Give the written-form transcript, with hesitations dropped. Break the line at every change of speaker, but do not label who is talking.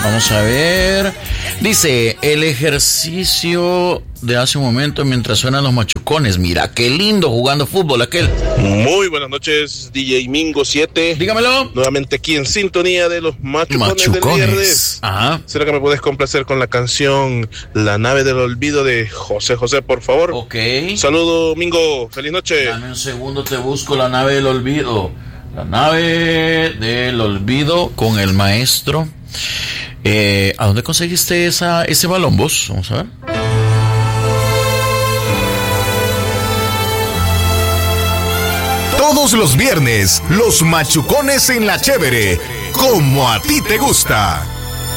Vamos a ver. Dice, el ejercicio de hace un momento mientras suenan los machucones. Mira, qué lindo jugando fútbol aquel.
Muy buenas noches, DJ Mingo 7.
Dígamelo.
Nuevamente aquí en sintonía de los machucones del viernes.
Ajá.
¿Será que me puedes complacer con la canción La nave del olvido de José José, por favor?
Ok.
Saludo, Mingo. Feliz noche.
Dame un segundo, te busco La nave del olvido. La nave del olvido con el maestro. ¿A dónde conseguiste ese balón vos? Vamos a ver.
Todos los viernes, los machucones en la chévere, como a ti te gusta.